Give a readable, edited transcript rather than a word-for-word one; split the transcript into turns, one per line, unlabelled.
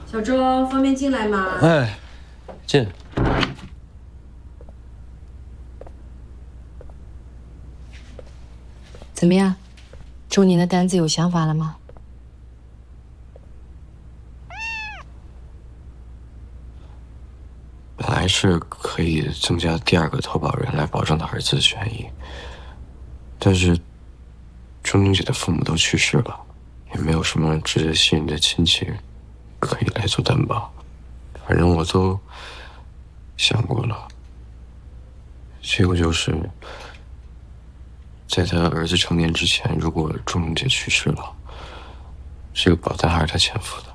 小周，方便进来吗？
哎，进。
怎么样？中年的单子有想法了吗？
本来是可以增加第二个投保人来保证他儿子的权益，但是钟玲姐的父母都去世了，也没有什么值得信任的亲戚可以来做担保。反正我都想过了，结果就是在他儿子成年之前，如果钟玲姐去世了，这个保单还是他前夫的。